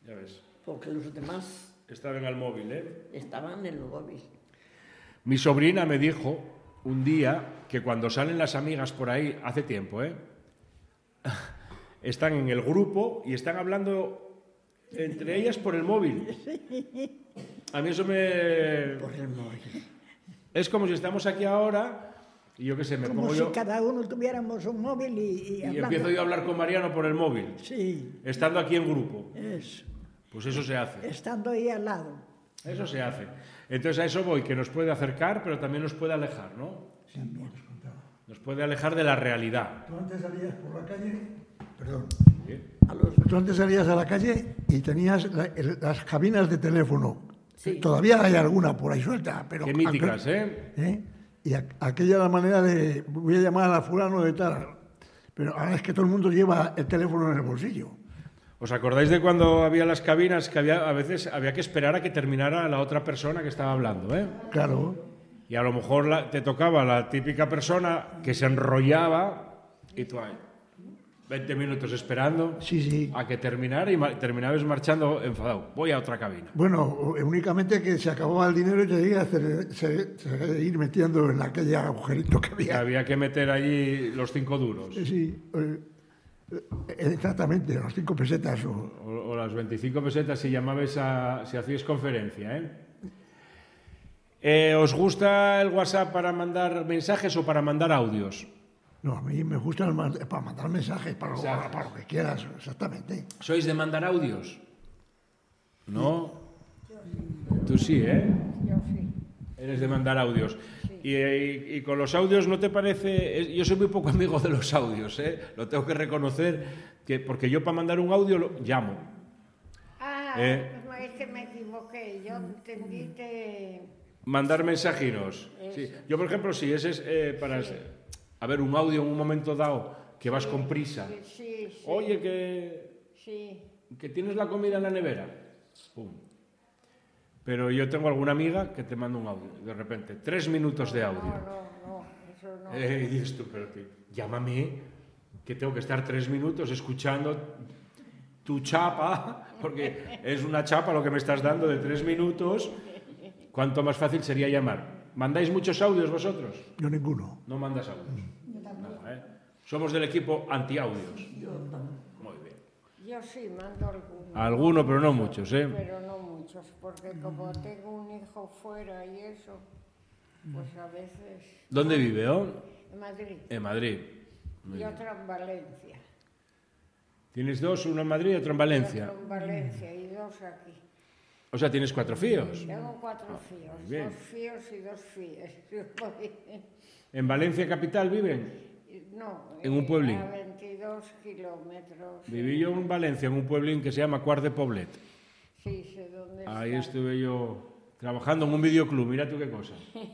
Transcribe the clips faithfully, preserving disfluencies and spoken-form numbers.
Ya ves. Porque los demás... Estaban al móvil, ¿eh? Estaban en el móvil. Mi sobrina me dijo un día que cuando salen las amigas por ahí, hace tiempo, ¿eh? Están en el grupo y están hablando entre ellas por el móvil. A mí eso me... Por el móvil. Es como si estamos aquí ahora y yo qué sé, me Como pongo si yo... cada uno tuviéramos un móvil y, y, Y hablando. empiezo yo a hablar con Mariano por el móvil, Sí, estando aquí en grupo. eso. Pues eso se hace. Estando ahí al lado. Eso se hace. Entonces a eso voy, que nos puede acercar, pero también nos puede alejar, ¿no? También. Nos puede alejar de la realidad. Tú antes salías por la calle, perdón, ¿Sí? A los... tú antes salías a la calle y tenías la- el- las cabinas de teléfono. Sí. Todavía hay alguna por ahí suelta, pero... Qué míticas, aunque- ¿eh? ¿eh? Y a- aquella la manera de, voy a llamar a fulano de tal, pero ahora es que todo el mundo lleva el teléfono en el bolsillo. ¿Os acordáis de cuando había las cabinas que había, a veces había que esperar a que terminara la otra persona que estaba hablando, ¿eh? Claro, Y a lo mejor la- te tocaba la típica persona que se enrollaba y tú ahí, veinte minutos esperando sí, sí. a que terminara y ma- terminabas marchando enfadado. Voy a otra cabina. Bueno, únicamente que se acababa el dinero y tenía que hacer- se- se- ir metiendo en aquel agujerito que Que había. había que meter allí los cinco duros. Sí, eh, exactamente, los cinco pesetas. O... O, o las veinticinco pesetas si llamabais a, si hacíais conferencia, ¿eh? Eh, ¿Os gusta el WhatsApp para mandar mensajes o para mandar audios? No, a mí me gusta el man- para mandar mensajes, para, lo- Mensajes. para lo que quieras, exactamente. ¿Sois de mandar audios? ¿No? Tú sí, ¿eh? Yo sí. Eres de mandar audios. Y, y- y con los audios, ¿no te parece? es- Yo soy muy poco amigo de los audios, ¿eh? Lo tengo que reconocer, que, porque yo para mandar un audio lo llamo. Ah, Eh. no, es que me equivoqué. Yo entendí que... Mandar mensajinos. Sí. Yo, por ejemplo, sí, ese es eh, para... A ver, un audio en un momento dado que vas con prisa. Sí, sí. Oye, que, Sí. que tienes la comida en la nevera. Pum. Pero yo tengo alguna amiga que te manda un audio, de repente. Tres minutos de audio. No, no, no, eso no. Eh, y dices tú, pero tío, llámame, que tengo que estar tres minutos escuchando tu chapa, porque es una chapa lo que me estás dando de tres minutos. ¿Cuánto más fácil sería llamar? ¿Mandáis muchos audios vosotros? Yo ninguno. No mandas audios. Nada, ¿eh? Somos del equipo anti-audios. Muy bien. Yo sí mando algunos. Alguno, pero no muchos, ¿eh? Pero no muchos, porque como tengo un hijo fuera y eso, pues a veces... ¿Dónde vive, oh? En Madrid. En Madrid. Muy Y bien. otra en Valencia. Tienes dos, uno en Madrid y otro en Valencia. Otro en Valencia y dos aquí. O sea, tienes cuatro fíos. Tengo cuatro fíos, muy bien. dos fíos y dos fías. ¿En Valencia capital viven? No, En un eh, pueblín. a veintidós kilómetros. Viví yo en Valencia, en un pueblín que se llama Cuart de Poblet. Sí, sé dónde Ahí está. estuve yo trabajando en un videoclub, mira tú qué cosa.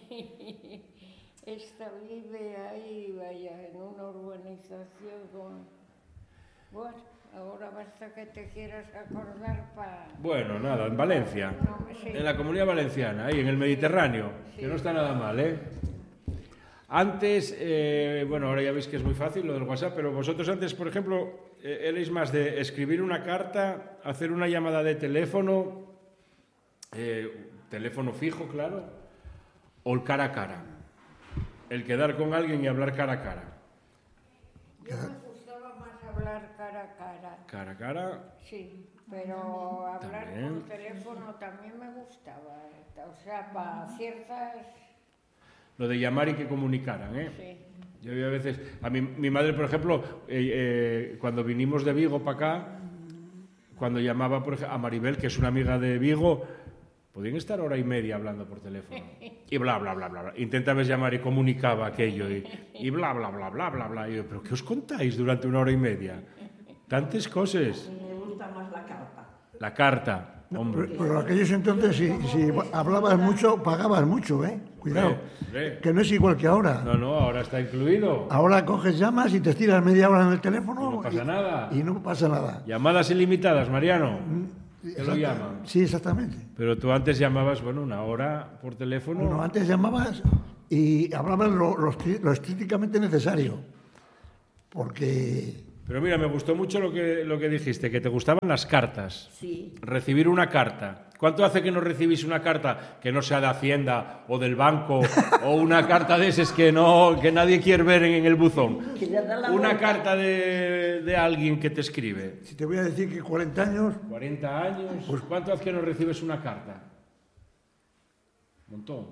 Esta vive ahí, vaya, en una urbanización con... Bueno, ahora basta que te quieras acordar para... Bueno, nada, en Valencia, No, sí. en la Comunidad Valenciana, ahí en el Mediterráneo, que no está nada mal, ¿eh? Antes, eh, bueno, ahora ya veis que es muy fácil lo del WhatsApp, pero vosotros antes, por ejemplo, eh, erais más de escribir una carta, hacer una llamada de teléfono, eh, teléfono fijo, claro, o el cara a cara. El quedar con alguien y hablar cara a cara. Yo me gustaba más hablar cara a cara. Cara a cara, Sí, pero hablar También. por teléfono también me gustaba. O sea, para ciertas... lo de llamar y que comunicaran, ¿eh? Sí. Yo a veces, a mi, mi madre, por ejemplo, eh, eh, cuando vinimos de Vigo para acá, cuando llamaba por ejemplo, a Maribel, que es una amiga de Vigo, podían estar hora y media hablando por teléfono. Y bla, bla, bla, bla, bla. Intentabas llamar y comunicaba aquello. Y, y bla, bla, bla, bla, bla, bla. Y yo, ¿pero qué os contáis durante una hora y media? Tantas cosas. Me gusta más la carta. La carta, hombre. Pero, pero en aquellos entonces, si, si hablabas mucho, pagabas mucho, ¿eh? Cuidado. Hombre. Que no es igual que ahora. No, no, ahora está incluido. Ahora coges llamas y te tiras media hora en el teléfono. Y no pasa y- nada. Y no pasa nada. Llamadas ilimitadas, Mariano. ¿Qué lo Exacta- llaman? Sí, exactamente. Pero tú antes llamabas, bueno, una hora por teléfono. Bueno, antes llamabas y hablabas lo, lo, estri- lo estrictamente necesario. Porque Pero mira, me gustó mucho lo que, lo que dijiste, que te gustaban las cartas. Sí. Recibir una carta. ¿Cuánto hace que no recibís una carta que no sea de Hacienda o del banco o una carta de esas que no que nadie quiere ver en, en el buzón? Que le da la Una vuelta. carta de, de alguien que te escribe. Si te voy a decir que cuarenta años, cuarenta años. Pues ¿cuánto hace que no recibes una carta? Un montón.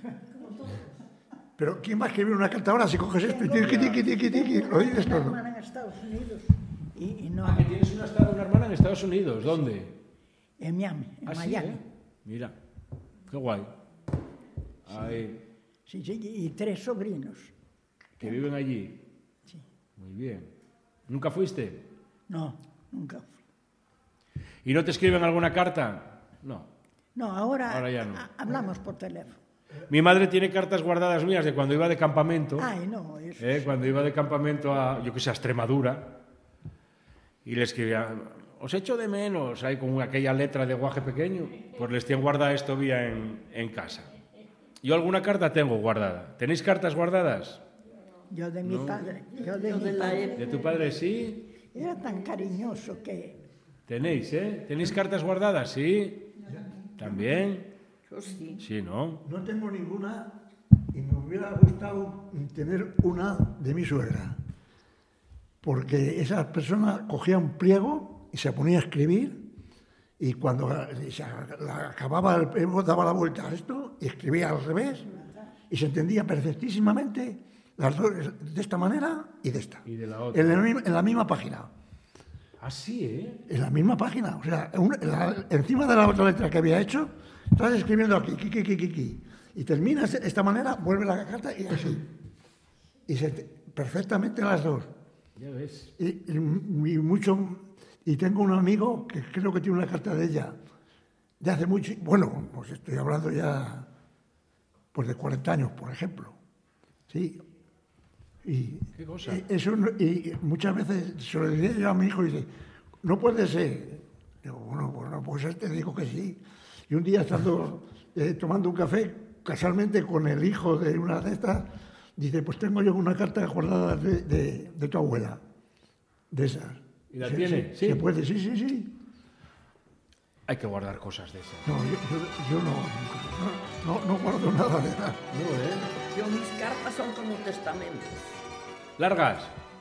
pero ¿quién va a escribir una carta ahora si coges esto y tiqui, tiqui, tiqui, tiqui, lo dices Una todo? hermana en Estados Unidos y, y no Ah, que tienes una, esta- una hermana en Estados Unidos. ¿Dónde? en Miami, en Ah, sí, Miami. ¿eh? Mira, qué guay. Ahí, Sí, sí, y tres sobrinos. que viven allí. Sí. Muy bien. ¿Nunca fuiste? No, nunca fui. ¿Y no te escriben alguna carta? No. No, ahora, Ahora ya no. ha- hablamos por teléfono. Mi madre tiene cartas guardadas mías de cuando iba de campamento. Ay, no, eso. Eh, cuando iba de campamento a, yo que sé, a Extremadura, y le escribía, os echo de menos, ahí con aquella letra de guaje pequeño, pues les tienen guardada esto vía en, en casa. Yo alguna carta tengo guardada. ¿Tenéis cartas guardadas? Yo de mi padre, yo de Yo mi de la padre. ¿De tu padre sí? Era tan cariñoso que ¿Tenéis, eh? ¿Tenéis cartas guardadas? Sí. ¿También? Yo sí. Sí, ¿no? No tengo ninguna y me hubiera gustado tener una de mi suegra, porque esa persona cogía un pliego y se ponía a escribir y cuando se la- acababa el pliego daba la vuelta a esto y escribía al revés y se entendía perfectísimamente las dos, de esta manera y de esta. Y de la otra. En la, mi- en la misma página. Ah, sí, ¿eh? En la misma página. O sea, un- la- encima de la otra letra que había hecho, estás escribiendo aquí, ki, ki, ki, ki, ki, y terminas de esta manera, vuelve la carta y así. Y se, perfectamente las dos. Ya ves. Y, y- y mucho, y tengo un amigo que creo que tiene una carta de ella, de hace mucho, bueno, pues estoy hablando ya pues de cuarenta años, por ejemplo. Sí. Y, ¿Qué cosa? y eso, no- y muchas veces se lo decía yo a mi hijo y dice, no puede ser. Digo, bueno, bueno, pues te digo que sí. Y un día estando eh, tomando un café, casualmente con el hijo de una de estas, dice, pues tengo yo una carta guardada de, de- de tu abuela, de esas. ¿Y la Sí, tiene? Sí, Sí. se puede, sí, sí, sí. Hay que guardar cosas de esas. No, yo, yo- yo no, no, no, no guardo nada de nada. No, ¿eh? Yo mis cartas son como testamentos. ¿Largas?